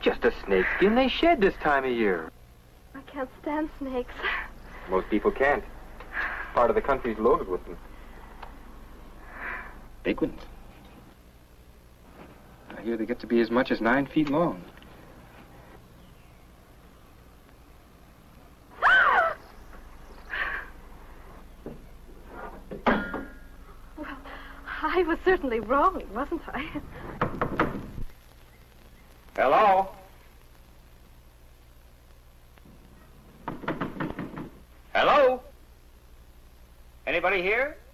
Just a snake skin they shed this time of year. I can't stand snakes. Most people can't. Part of the country's loaded with them. Big ones. I hear they get to be as much as 9 feet long. Well, I was certainly wrong, wasn't I? Hello? Hello? Anybody here?